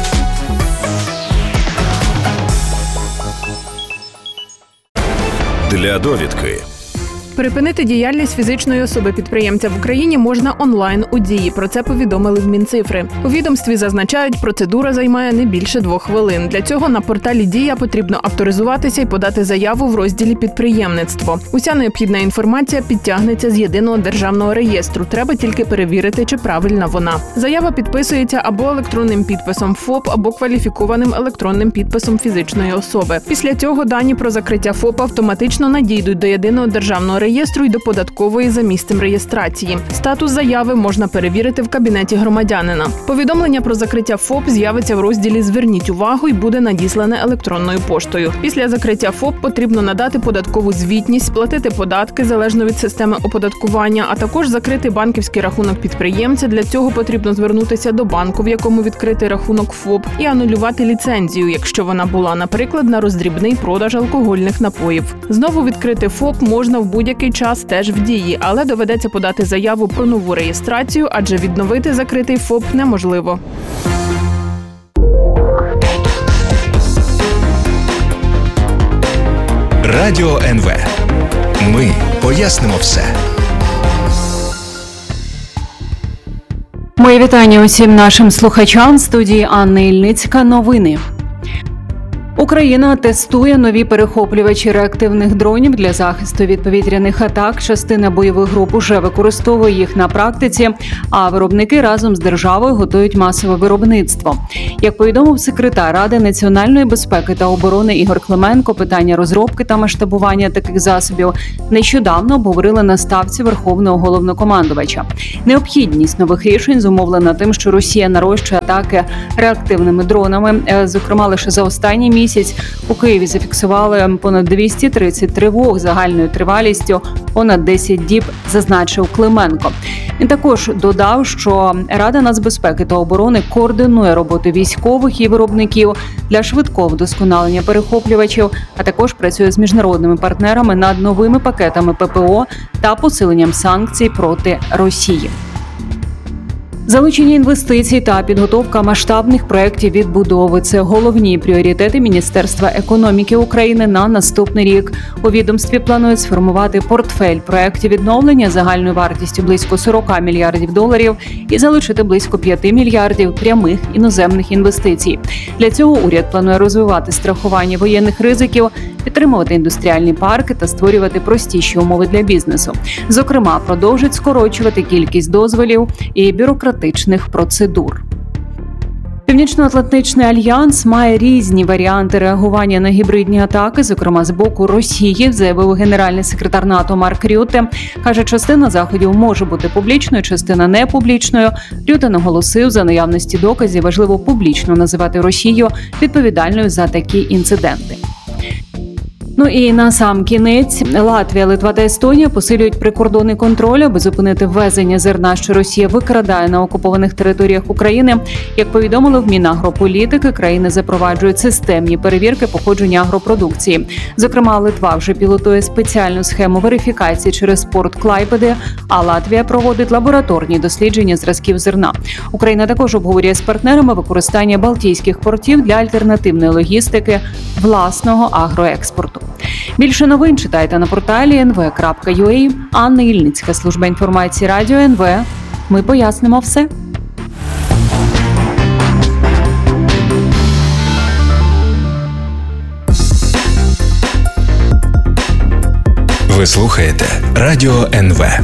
Для довідки.
Припинити діяльність фізичної особи-підприємця в Україні можна онлайн у Дії. Про це повідомили в Мінцифри. У відомстві зазначають, процедура займає не більше двох хвилин. Для цього на порталі Дія потрібно авторизуватися і подати заяву в розділі «Підприємництво». Уся необхідна інформація підтягнеться з єдиного державного реєстру. Треба тільки перевірити, чи правильна вона. Заява підписується або електронним підписом ФОП, або кваліфікованим електронним підписом фізичної особи. Після цього дані про закриття ФОП автоматично надійдуть до єдиного державного реєстру. реєстру й до податкової за місцем реєстрації. Статус заяви можна перевірити в кабінеті громадянина. Повідомлення про закриття ФОП з'явиться в розділі «Зверніть увагу» і буде надіслане електронною поштою. Після закриття ФОП потрібно надати податкову звітність, сплатити податки залежно від системи оподаткування, а також закрити банківський рахунок підприємця. Для цього потрібно звернутися до банку, в якому відкритий рахунок ФОП, і анулювати ліцензію, якщо вона була, наприклад, на роздрібний продаж алкогольних напоїв. Знову відкрити ФОП можна в будь-який час теж в дії, але доведеться подати заяву про нову реєстрацію, адже відновити закритий ФОП неможливо.
Радіо ен ве. Ми пояснимо все.
Мої вітання усім нашим слухачам. В студії Анна Ільницька. Новини. Україна тестує нові перехоплювачі реактивних дронів для захисту від повітряних атак. Частина бойових груп уже використовує їх на практиці, а виробники разом з державою готують масове виробництво. Як повідомив секретар Ради національної безпеки та оборони Ігор Клименко, питання розробки та масштабування таких засобів нещодавно обговорили на ставці Верховного головнокомандувача. Необхідність нових рішень зумовлена тим, що Росія нарощує атаки реактивними дронами. Зокрема, лише за останній місяць у Києві зафіксували понад двісті тридцять тривог загальною тривалістю понад десять діб, зазначив Клименко. Він також додав, що Рада нацбезпеки та оборони координує роботу військових і виробників для швидкого вдосконалення перехоплювачів, а також працює з міжнародними партнерами над новими пакетами пе пе о та посиленням санкцій проти Росії. Залучення інвестицій та підготовка масштабних проєктів відбудови – це головні пріоритети Міністерства економіки України на наступний рік. У відомстві планують сформувати портфель проєктів відновлення загальною вартістю близько сорок мільярдів доларів і залучити близько п'ять мільярдів прямих іноземних інвестицій. Для цього уряд планує розвивати страхування воєнних ризиків, підтримувати індустріальні парки та створювати простіші умови для бізнесу. Зокрема, продовжить скорочувати кількість дозволів і бюрократичних процедур. Північно-Атлантичний альянс має різні варіанти реагування на гібридні атаки, зокрема з боку Росії, заявив генеральний секретар НАТО Марк Рютте. Каже, частина заходів може бути публічною, частина не публічною. Рютте наголосив, за наявності доказів важливо публічно називати Росію відповідальною за такі інциденти. Ну і на сам кінець Латвія, Литва та Естонія посилюють прикордонний контроль, аби зупинити ввезення зерна, що Росія викрадає на окупованих територіях України. Як повідомили в Мінагрополітики, країни запроваджують системні перевірки походження агропродукції. Зокрема, Литва вже пілотує спеціальну схему верифікації через порт Клайпеди, а Латвія проводить лабораторні дослідження зразків зерна. Україна також обговорює з партнерами використання балтійських портів для альтернативної логістики власного агроекспорту. Більше новин читайте на порталі ен ве крапка ю а. Анна Ільницька, служба інформації Радіо ен ве. Ми пояснимо все.
Ви слухаєте Радіо ен ве.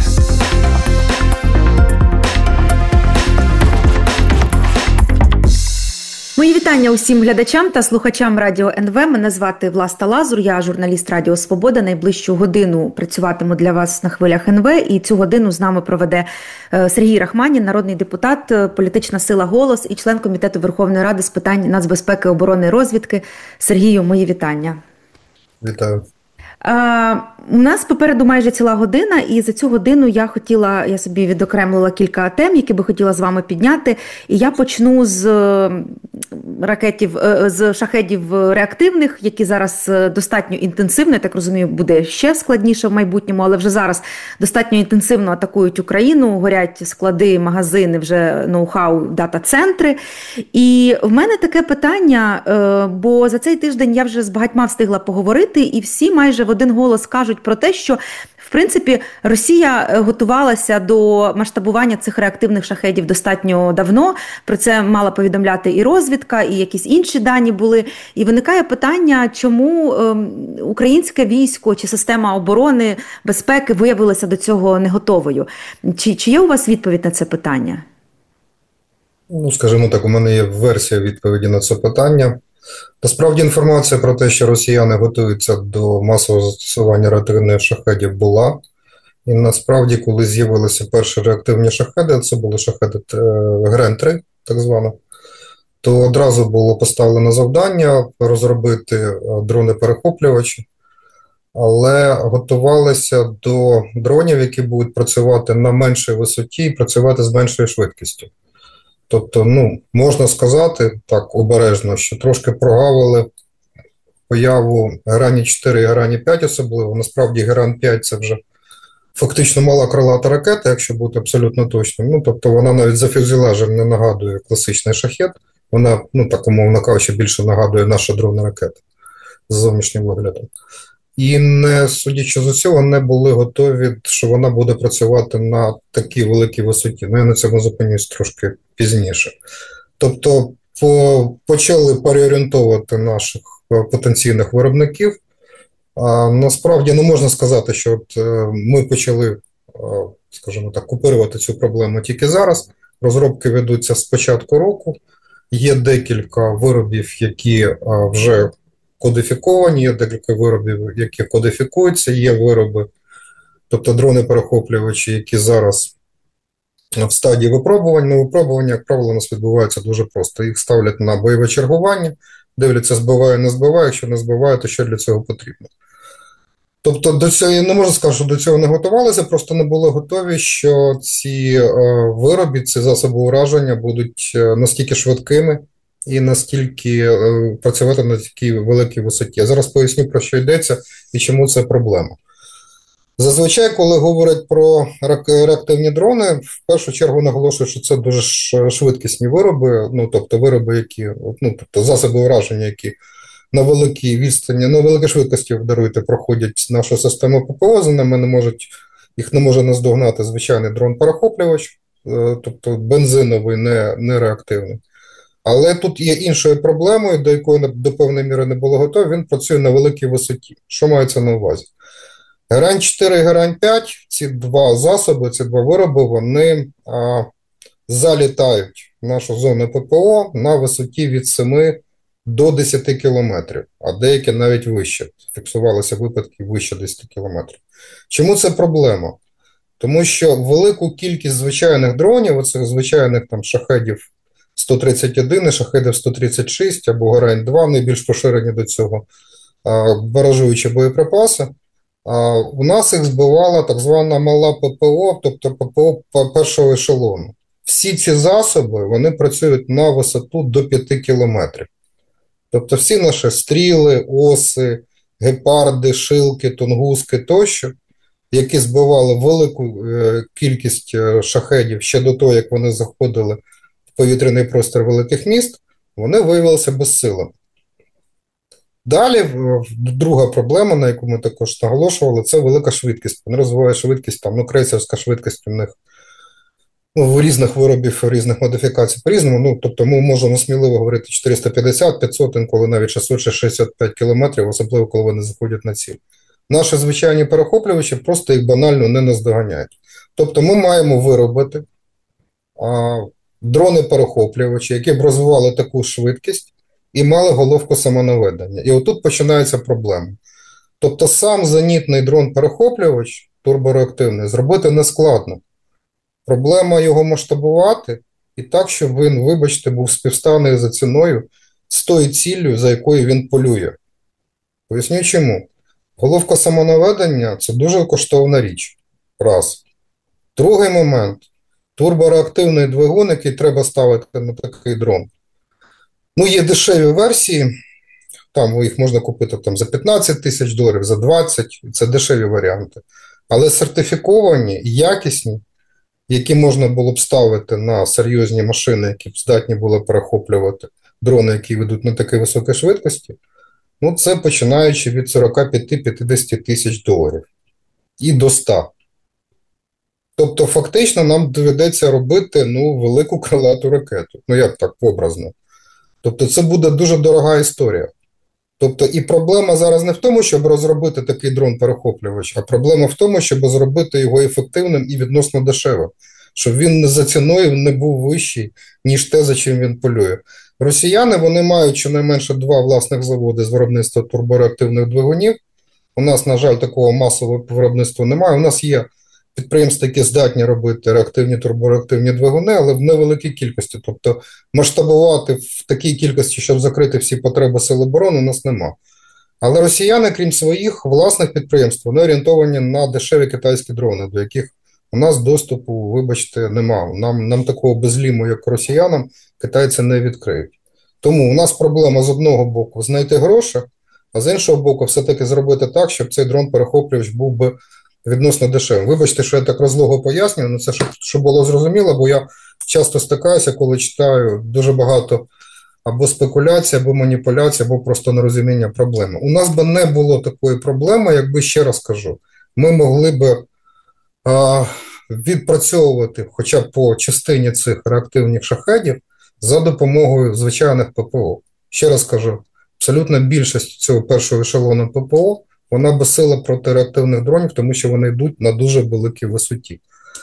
Мої вітання усім глядачам та слухачам Радіо ен ве. Мене звати Власта Лазур, я журналіст Радіо Свобода. Найближчу годину працюватиму для вас на хвилях ен ве, і цю годину з нами проведе Сергій Рахманін, народний депутат, політична сила «Голос» і член Комітету Верховної Ради з питань нацбезпеки, оборони і розвідки. Сергію, мої вітання.
Вітаю.
Uh, у нас попереду майже ціла година, і за цю годину я хотіла, я собі відокремлила кілька тем, які би хотіла з вами підняти. І я почну з ракетів, з шахедів реактивних, які зараз достатньо інтенсивно, я так розумію, буде ще складніше в майбутньому, але вже зараз достатньо інтенсивно атакують Україну, горять склади, магазини, вже ноу-хау, дата-центри. І в мене таке питання, бо за цей тиждень я вже з багатьма встигла поговорити, і всі майже в один голос кажуть про те, що в принципі Росія готувалася до масштабування цих реактивних шахедів достатньо давно. Про це мала повідомляти і розвідка, і якісь інші дані були. І виникає питання, чому е, українське військо чи система оборони, безпеки виявилася до цього не готовою. Чи, чи є у вас відповідь на це питання?
Ну, скажімо так, у мене є версія відповіді на це питання. Насправді інформація про те, що росіяни готуються до масового застосування реактивних шахедів, була. І насправді, коли з'явилися перші реактивні шахеди, це були шахеди Грен три, так звано, то одразу було поставлено завдання розробити дрони-перехоплювачі, але готувалися до дронів, які будуть працювати на меншій висоті і працювати з меншою швидкістю. Тобто, ну, можна сказати так обережно, що трошки прогавили появу Герані чотири і Герані п'ять особливо. Насправді Герань п'ять – це вже фактично мала крилата ракета, якщо бути абсолютно точним. Ну, тобто вона навіть за фюзеляжем не нагадує класичний шахет. Вона, ну так умовно кажучи, більше нагадує наша дронна ракета з зовнішнім виглядом. І, не, судячи з усього, не були готові, що вона буде працювати на такій великій висоті. Ну, я на цьому зупинюсь трошки пізніше. Тобто по, почали переорієнтовувати наших потенційних виробників. А, насправді не можна сказати, що от, е, ми почали, е, скажімо так, купирувати цю проблему тільки зараз. Розробки ведуться з початку року. Є декілька виробів, які е, вже кодифіковані, є декілька виробів, які кодифікуються, є вироби, тобто дрони-перехоплювачі, які зараз в стадії випробувань. Ну, випробування, як правило, у нас відбувається дуже просто. Їх ставлять на бойове чергування, дивляться, збиває, не збиває, якщо не збиває, то що для цього потрібно. Тобто до цього, я не можу сказати, що до цього не готувалися, просто не були готові, що ці е, вироби, ці засоби ураження будуть е, настільки швидкими і настільки е, працювати на такій великій висоті. Я зараз поясню, про що йдеться і чому це проблема. Зазвичай, коли говорять про реактивні дрони, в першу чергу наголошують, що це дуже швидкісні вироби, ну, тобто вироби, які, ну, тобто засоби ураження, які на великій відстані, на великій швидкості, даруйте, проходять нашу систему ППО, за ними не можуть, їх не може наздогнати звичайний дрон-перехоплювач, тобто бензиновий, не, не реактивний. Але тут є іншою проблемою, до якої до певної міри не було готові, він працює на великій висоті. Що мається на увазі? Герань чотири і Герань п'ять, ці два засоби, ці два вироби, вони а, залітають в нашу зону ППО на висоті від семи до десяти кілометрів, а деякі навіть вище. Фіксувалися випадки вище десяти кілометрів. Чому це проблема? Тому що велику кількість звичайних дронів, оцих звичайних там шахедів сто тридцять один і шахедів сто тридцять шість або Герань два, найбільш поширені до цього, а, баражуючі боєприпаси, а, у нас їх збивала так звана мала ППО, тобто ППО першого ешелону. Всі ці засоби, вони працюють на висоту до п'яти кілометрів. Тобто всі наші стріли, оси, гепарди, шилки, тунгуски тощо, які збивали велику е, кількість е, шахедів ще до того, як вони заходили в повітряний простір великих міст, вони виявилися безсилими. Далі, друга проблема, на яку ми також наголошували, це велика швидкість. Вони розвивають швидкість, там, ну, крейсерська швидкість у них, ну, в різних виробів, в різних модифікацій по-різному. Ну, тобто ми можемо сміливо говорити чотириста п'ятдесят - п'ятсот, інколи навіть шістсот шістдесят п'ять кілометрів, особливо коли вони заходять на ціль. Наші звичайні перехоплювачі просто їх банально не наздоганяють. Тобто ми маємо виробити а, дрони-перехоплювачі, які б розвивали таку швидкість і мали головку самонаведення. І отут починається проблема. Тобто сам зенітний дрон-перехоплювач, турбореактивний, зробити нескладно. Проблема його масштабувати і так, щоб він, вибачте, був співставний за ціною з тою ціллю, за якою він полює. Поясню чому. Головка самонаведення – це дуже коштовна річ. Раз. Другий момент. Турбореактивний двигун, який треба ставити на такий дрон. Ну, є дешеві версії, там їх можна купити там, за п'ятнадцять тисяч доларів, за двадцять, це дешеві варіанти. Але сертифіковані, якісні, які можна було б ставити на серйозні машини, які б здатні були перехоплювати дрони, які ведуть на такій високій швидкості, ну це починаючи від сорок п'ять - п'ятдесят тисяч доларів і до ста. Тобто фактично нам доведеться робити, ну, велику крилату ракету, ну як так, образно. Тобто це буде дуже дорога історія. Тобто і проблема зараз не в тому, щоб розробити такий дрон-перехоплювач, а проблема в тому, щоб зробити його ефективним і відносно дешевим. Щоб він за ціною не був вищий, ніж те, за чим він полює. Росіяни, вони мають щонайменше два власних заводи з виробництва турбореактивних двигунів. У нас, на жаль, такого масового виробництва немає. У нас є підприємства, які здатні робити реактивні турбореактивні двигуни, але в невеликій кількості. Тобто масштабувати в такій кількості, щоб закрити всі потреби сил оборони, у нас нема. Але росіяни, крім своїх власних підприємств, вони орієнтовані на дешеві китайські дрони, до яких у нас доступу, вибачте, нема. Нам, нам такого безліму, як росіянам, китайці не відкриють. Тому у нас проблема з одного боку знайти гроші, а з іншого боку все-таки зробити так, щоб цей дрон-перехоплювач був би відносно дешевим. Вибачте, що я так розлого пояснюю, але це щоб, щоб було зрозуміло, бо я часто стикаюся, коли читаю дуже багато або спекуляцій, або маніпуляцій, або просто нерозуміння проблеми. У нас би не було такої проблеми, якби, ще раз кажу, ми могли би а, відпрацьовувати хоча б по частині цих реактивних шахедів за допомогою звичайних ППО. Ще раз кажу, абсолютна більшість цього першого ешелону ППО, вона безсила проти реактивних дронів, тому що вони йдуть на дуже великій висоті.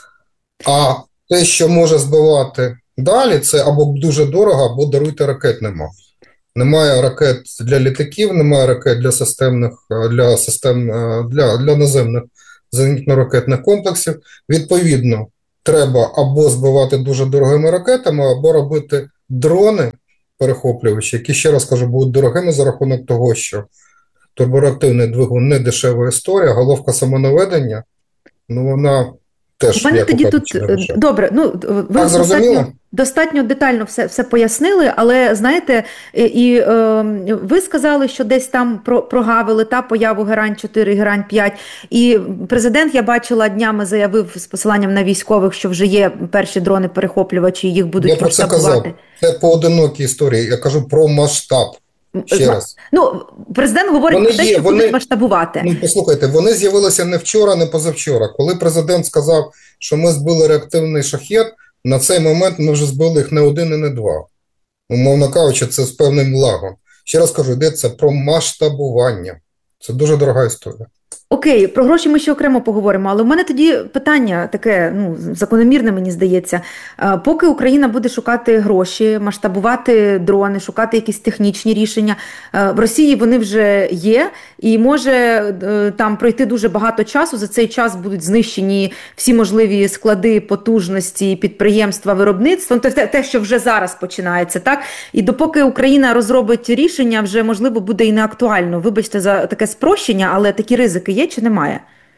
А те, що може збивати далі, це або дуже дорого, або даруйте, ракет нема. Немає ракет для літаків, немає ракет для системних, для систем, для, для наземних зенітно-ракетних комплексів. Відповідно, треба або збивати дуже дорогими ракетами, або робити дрони перехоплювачі, які, ще раз кажу, будуть дорогими за рахунок того, що турбореактивний двигун не дешева історія, головка самонаведення, ну вона теж,
У мене тоді тут,
кажучи,
добре, ну, ви
так,
достатньо, достатньо детально все, все пояснили, але, знаєте, і, і е, ви сказали, що десь там про, прогавили та появу Герань чотири, Герань п'ять, і президент, я бачила, днями заявив з посиланням на військових, що вже є перші дрони-перехоплювачі, їх будуть
я про це казав, це поодинокі історії, я кажу про масштаб. Ще раз.
Ну, президент говорить
вони
про те,
є,
що
вони,
будуть масштабувати.
Ну, послухайте, вони з'явилися не вчора, не позавчора. Коли президент сказав, що ми збили реактивний шахед, на цей момент ми вже збили їх не один і не два. Умовно кажучи, це з певним лагом. Ще раз кажу, йдеться про масштабування. Це дуже дорога історія.
Окей, про гроші ми ще окремо поговоримо, але в мене тоді питання таке, ну, закономірне, мені здається. Поки Україна буде шукати гроші, масштабувати дрони, шукати якісь технічні рішення, в Росії вони вже є, і може там пройти дуже багато часу, за цей час будуть знищені всі можливі склади, потужності, підприємства, виробництва, ну, те, те, що вже зараз починається, так? І допоки Україна розробить рішення, вже, можливо, буде і не актуально. Вибачте за таке спрощення, але такі ризики є чи немає?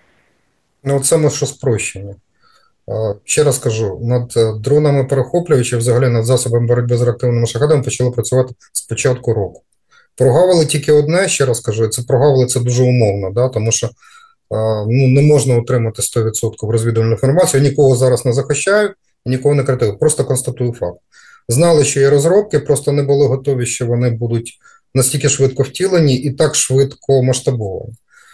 Ну, це ми що спрощення. Ще раз кажу, над дронами-перехоплювачами, взагалі над засобами боротьби з реактивними шахедами почали працювати з початку року. Прогавили тільки одне, ще раз кажу, це прогавили це дуже умовно, да, тому що ну, не можна отримати сто відсотків розвідувальну інформацію, нікого зараз не захищаю, нікого не критикую, просто констатую факт. Знали, що є розробки, просто не були готові, що вони будуть настільки швидко втілені і так швидко масштабовані.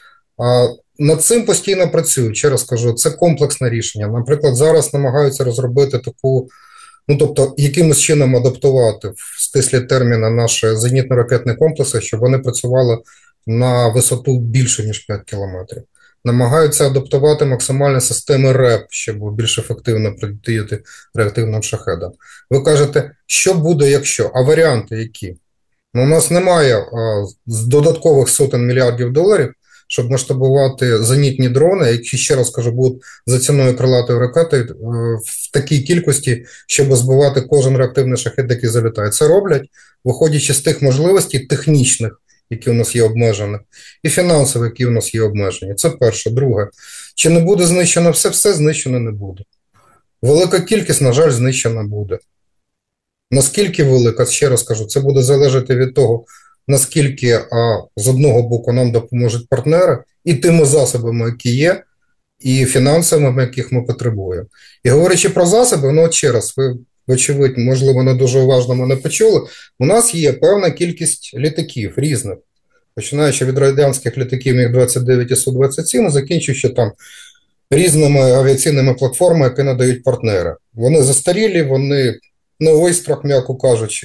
А над цим постійно працюють, ще раз кажу, це комплексне рішення. Наприклад, зараз намагаються розробити таку, ну тобто якимось чином адаптувати в стислі терміна наші зенітно-ракетні комплекси, щоб вони працювали на висоту більше, ніж п'ять кілометрів. Намагаються адаптувати максимальні системи РЕП, щоб більш ефективно протидіяти реактивним шахедам. Ви кажете, що буде, якщо? А варіанти які? Ну, у нас немає а, додаткових сотень мільярдів доларів, щоб масштабувати зенітні дрони, які, ще раз кажу, будуть за ціною крилатої ракети в такій кількості, щоб збивати кожен реактивний шахед, який залітає. Це роблять, виходячи з тих можливостей технічних, які у нас є обмежені, і фінансові, які у нас є обмежені. Це перше. Друге, чи не буде знищено все? Все знищено не буде. Велика кількість, на жаль, знищена буде. Наскільки велика, ще раз кажу, це буде залежати від того, наскільки а, з одного боку нам допоможуть партнери і тими засобами, які є, і фінансовими, яких ми потребуємо. І говорячи про засоби, ну от ще раз, ви, вочевидь, можливо, не дуже уважно мене почули, у нас є певна кількість літаків різних, починаючи від радянських літаків міг двадцять дев'ять і Су двадцять сім, закінчуючи там різними авіаційними платформами, які надають партнери. Вони застарілі, вони не ойстрах, м'яко кажучи.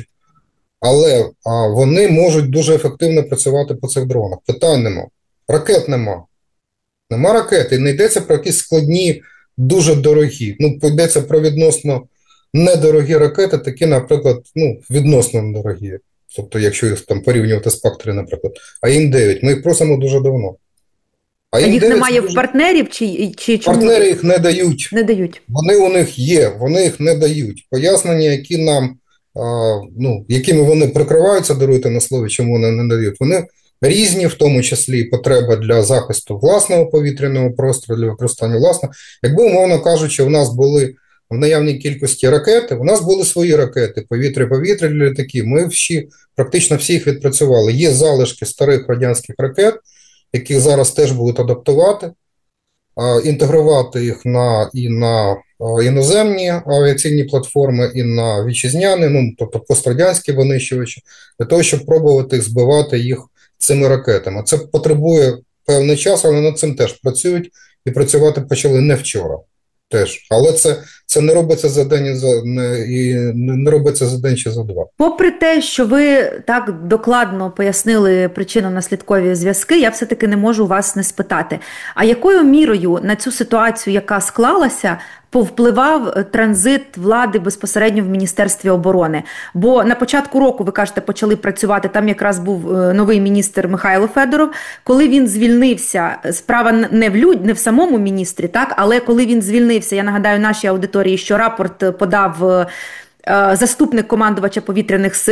Але а, вони можуть дуже ефективно працювати по цих дронах. Питань нема. Ракет нема. Нема ракет. І не йдеться про якісь складні, дуже дорогі. Ну, йдеться про відносно недорогі ракети, такі, наприклад, ну, відносно недорогі. Тобто, якщо їх там порівнювати з Пак три, наприклад. А М дев'ять. Ми їх просимо дуже давно.
А їх
дев'ять
немає
дуже...
в партнерів чи, чи чому?
Партнери їх не дають.
Не дають.
Вони у них є, вони їх не дають. Пояснення, які нам, а, ну, якими вони прикриваються, даруйте на слові, чому вони не дають, вони різні, в тому числі потреба для захисту власного повітряного простору, для використання власного. Якби, умовно кажучи, у нас були в наявній кількості ракети, у нас були свої ракети, повітря-повітря для літаків, ми всі, практично всі їх відпрацювали. Є залишки старих радянських ракет, яких зараз теж будуть адаптувати, інтегрувати їх на, і на іноземні авіаційні платформи, і на вітчизняні, ну, тобто пострадянські винищувачі, для того, щоб пробувати збивати їх цими ракетами. Це потребує певний час, але над цим теж працюють, і працювати почали не вчора. Теж, але це, це не робиться за день і за не, і не робиться за день чи за два.
Попри те, що ви так докладно пояснили причинно-наслідкові зв'язки, я все-таки не можу вас не спитати. А якою мірою на цю ситуацію, яка склалася, повпливав транзит влади безпосередньо в Міністерстві оборони? Бо на початку року, ви кажете, почали працювати, там якраз був новий міністр Михайло Федоров. Коли він звільнився, справа не в люд, не в самому міністрі, так, але коли він звільнився, я нагадаю нашій аудиторії, що рапорт подав заступник командувача повітряних сил